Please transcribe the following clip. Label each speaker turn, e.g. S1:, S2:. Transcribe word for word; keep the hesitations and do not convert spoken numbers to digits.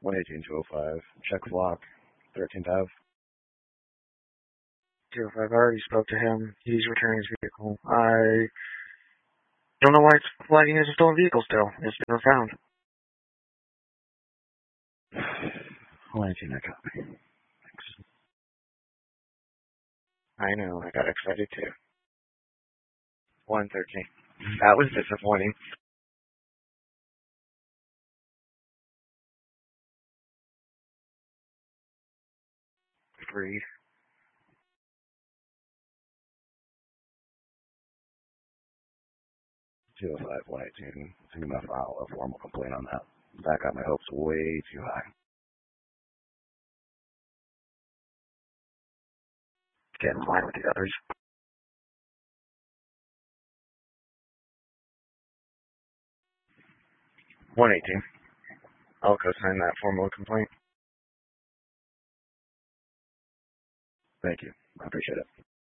S1: one eighteen two oh five. Check flock. thirteenth Ave.
S2: two oh five, I already spoke to him. He's returning his vehicle. I don't know why it's flagging as a stolen vehicle still. It's never found.
S1: one eighteen, I copy. Thanks.
S2: I know, I got excited too. one thirteen. That was disappointing. Three.
S1: two oh five, one eighteen. I'm going to file a formal complaint on that. That got my hopes way too high.
S2: Get in line with the others. one eighteen. I'll co-sign that formal complaint.
S1: Thank you. I appreciate it.